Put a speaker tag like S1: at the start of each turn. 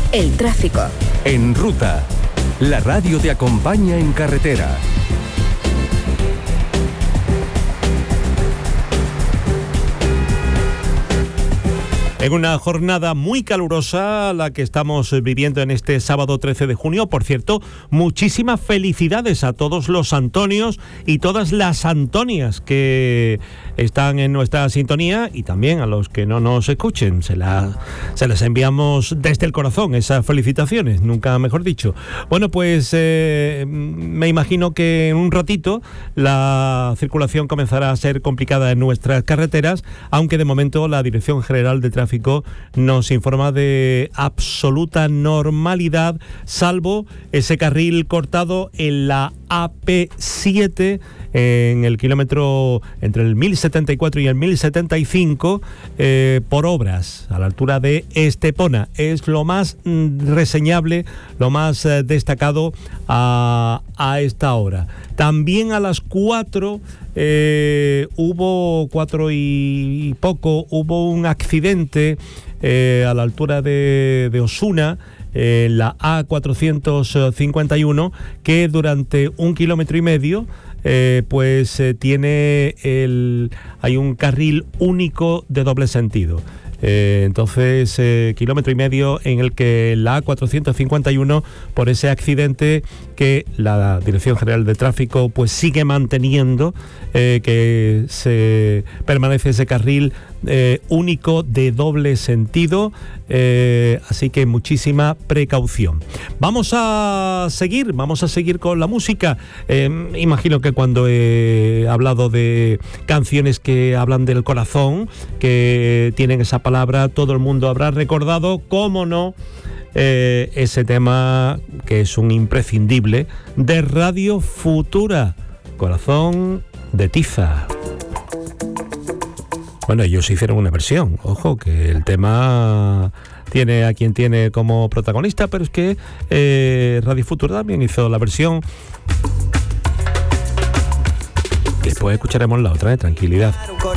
S1: El tráfico.
S2: En Ruta, la radio te acompaña en carretera.
S3: En una jornada muy calurosa la que estamos viviendo en este sábado 13 de junio. Por cierto, muchísimas felicidades a todos los Antonios y todas las Antonias que están en nuestra sintonía, y también a los que no nos escuchen. Se les enviamos desde el corazón esas felicitaciones, nunca mejor dicho. Bueno, pues me imagino que en un ratito la circulación comenzará a ser complicada en nuestras carreteras, aunque de momento la Dirección General de Tráfico nos informa de absoluta normalidad, salvo ese carril cortado en la AP7 en el kilómetro entre el 1074 y el 1075 por obras a la altura de Estepona. Es lo más reseñable, lo más destacado a esta hora. También a las 4 hubo un accidente a la altura de Osuna, la A451, que durante 1,5 kilómetros hay un carril único de doble sentido. Entonces, 1,5 kilómetros en el que la A451, por ese accidente que la Dirección General de Tráfico pues sigue manteniendo, que se permanece ese carril único de doble sentido, así que muchísima precaución. Vamos a seguir con la música. Imagino que cuando he hablado de canciones que hablan del corazón, que tienen esa palabra, todo el mundo habrá recordado, cómo no, ese tema que es un imprescindible de Radio Futura, Corazón de Tiza. Bueno, ellos hicieron una versión, ojo, que el tema tiene a quien tiene como protagonista, pero es que Radio Futura también hizo la versión. Después escucharemos la otra, tranquilidad.